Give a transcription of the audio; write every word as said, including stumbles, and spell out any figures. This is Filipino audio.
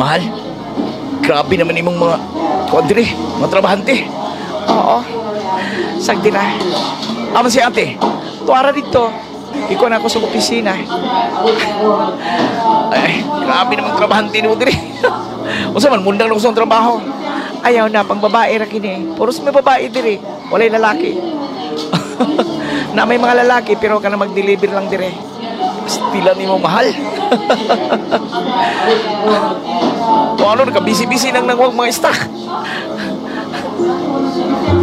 Mahal, grabe naman imong mga kuan diri, mga trabahante. Oo. Sagdi na. Amo si ate. Tuara dito. Ikaw na ako sa opisina. Ay, grabe naman trabahante mo diri. Unsa man mundang na ko sa trabaho. Ayaw na, pang babae ra kini. Puros may babae diri. Walay lalaki. Na may mga lalaki, pero ka na mag-deliver lang dire. Stila ni mo mahal. Kung ano, naka-busy-busy nang nangwag mga stock.